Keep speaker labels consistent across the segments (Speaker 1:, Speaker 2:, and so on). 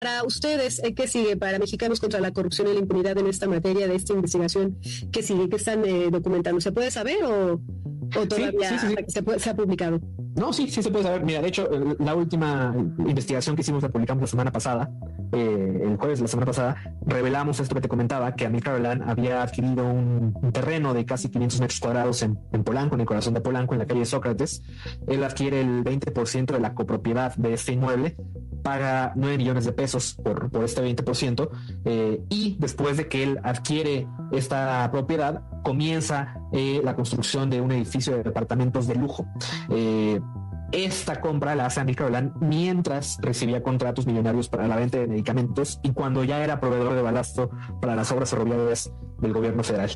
Speaker 1: Para ustedes, ¿qué sigue para Mexicanos contra la Corrupción y la Impunidad en esta materia de esta investigación? ¿Qué sigue? ¿Qué están documentando? ¿Se puede saber o todavía
Speaker 2: sí.
Speaker 1: hasta que se ha publicado?
Speaker 2: No, sí se puede saber. Mira, de hecho, la última investigación que hicimos la publicamos la semana pasada, el jueves de la semana pasada, revelamos esto que te comentaba, que Amílcar Gibran había adquirido un terreno de casi 500 metros cuadrados en Polanco, en el corazón de Polanco, en la calle de Sócrates. Él adquiere el 20% de la copropiedad de este inmueble, paga 9 millones de pesos por este 20%, y después de que él adquiere esta propiedad, comienza la construcción de un edificio de departamentos de lujo. Esta compra la hace Amílcar Gibran mientras recibía contratos millonarios para la venta de medicamentos y cuando ya era proveedor de balasto para las obras ferroviarias del gobierno federal.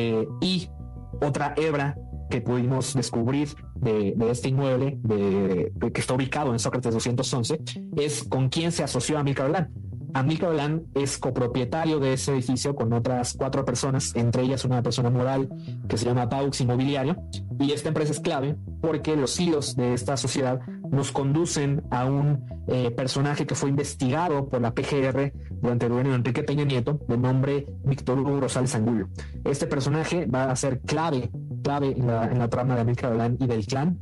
Speaker 2: Y otra hebra que pudimos descubrir de este inmueble que está ubicado en Sócrates 211 es con quién se asoció Amílcar Gibran. Amílcar Gibran es copropietario de ese edificio con otras 4 personas, entre ellas una persona moral que se llama Paux Inmobiliario, y esta empresa es clave porque los hilos de esta sociedad nos conducen a un personaje que fue investigado por la PGR durante el gobierno de Enrique Peña Nieto, de nombre Víctor Hugo Rosales Angulo. Este personaje va a ser clave en la trama de Amílcar Gibran y del clan.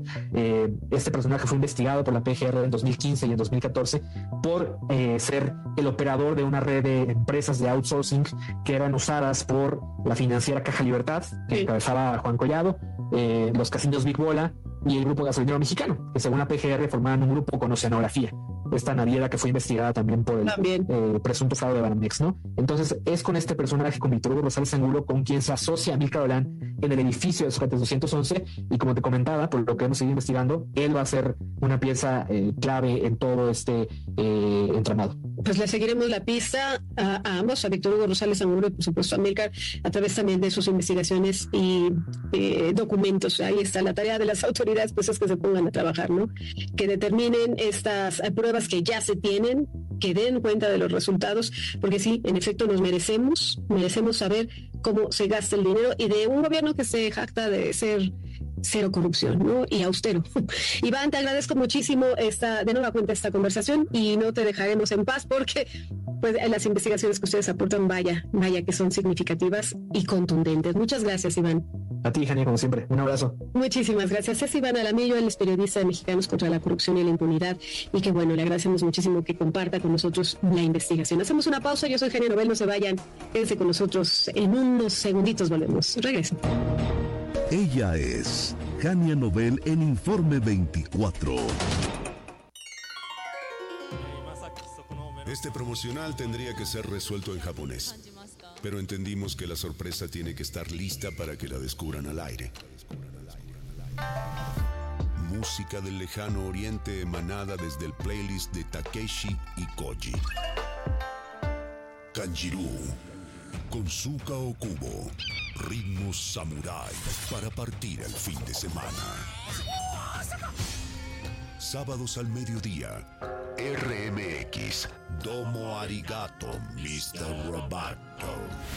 Speaker 2: Este personaje fue investigado por la PGR en 2015 y en 2014 por ser el operador de una red de empresas de outsourcing que eran usadas por la financiera Caja Libertad, que encabezaba Juan Collado, los casinos Big Bola y el Grupo Gasolinero Mexicano, que según la PGR formaban un grupo con oceanografía. Esta naviera que fue investigada también por el presunto fraude de Banamex, ¿no? Entonces es con este personaje, con Víctor Hugo Rosales Angulo, con quien se asocia Amílcar Gibran en el edificio de Sócrates 211, y como te comentaba, por lo que hemos seguido investigando, él va a ser una pieza clave en todo este entramado.
Speaker 1: Pues le seguiremos la pista a ambos, a Víctor Hugo Rosales Angulo y por supuesto a Amílcar, a través también de sus investigaciones y documentos. Ahí está la tarea de las autoridades, pues es que se pongan a trabajar, ¿no? Que determinen estas pruebas que ya se tienen, que den cuenta de los resultados, porque sí, en efecto nos merecemos saber cómo se gasta el dinero y de un gobierno que se jacta de ser cero corrupción, ¿no? Y austero. Iván, te agradezco muchísimo de nueva cuenta esta conversación y no te dejaremos en paz porque pues las investigaciones que ustedes aportan, vaya que son significativas y contundentes. Muchas gracias, Iván.
Speaker 2: A ti, Jania, como siempre. Un abrazo.
Speaker 1: Muchísimas gracias. Es Iván Alamillo, él es periodista de Mexicanos contra la Corrupción y la Impunidad, y que bueno, le agradecemos muchísimo que comparta con nosotros la investigación. Hacemos una pausa, yo soy Jania Nobel, no se vayan, quédense con nosotros, en unos segunditos volvemos. Regreso.
Speaker 3: Ella es Jania Nobel en Informe 24.
Speaker 4: Este promocional tendría que ser resuelto en japonés, pero entendimos que la sorpresa tiene que estar lista para que la descubran al aire. Música del lejano oriente emanada desde el playlist de Takeshi y Koji. Kanjiru, Konsuka Okubo, ritmos samurái para partir el fin de semana. Sábados al mediodía, RMX, Domo Arigato, Mr. Roboto.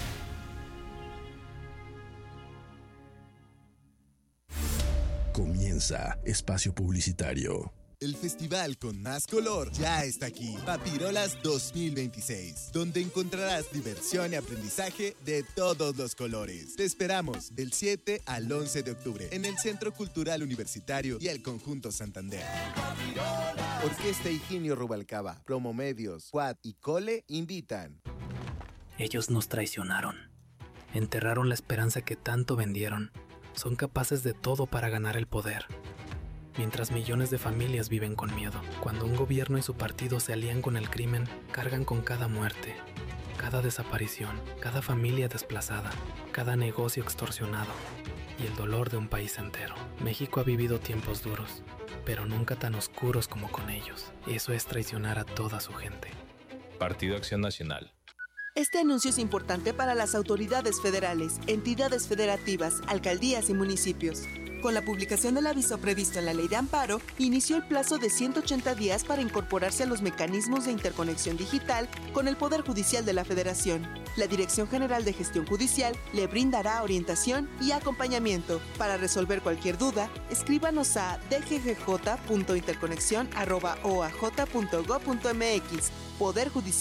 Speaker 3: Comienza Espacio Publicitario.
Speaker 5: El festival con más color ya está aquí, Papirolas 2026, donde encontrarás diversión y aprendizaje de todos los colores. Te esperamos del 7 al 11 de octubre en el Centro Cultural Universitario y el Conjunto Santander. Orquesta Higinio Rubalcaba, Promomedios, Quad y Cole invitan.
Speaker 6: Ellos nos traicionaron, enterraron la esperanza que tanto vendieron, son capaces de todo para ganar el poder. Mientras millones de familias viven con miedo, cuando un gobierno y su partido se alían con el crimen, cargan con cada muerte, cada desaparición, cada familia desplazada, cada negocio extorsionado y el dolor de un país entero. México ha vivido tiempos duros, pero nunca tan oscuros como con ellos. Eso es traicionar a toda su gente.
Speaker 7: Partido Acción Nacional.
Speaker 8: Este anuncio es importante para las autoridades federales, entidades federativas, alcaldías y municipios. Con la publicación del aviso previsto en la Ley de Amparo, inició el plazo de 180 días para incorporarse a los mecanismos de interconexión digital con el Poder Judicial de la Federación. La Dirección General de Gestión Judicial le brindará orientación y acompañamiento. Para resolver cualquier duda, escríbanos a dggj.interconexion@oaj.gov.mx. Poder Judicial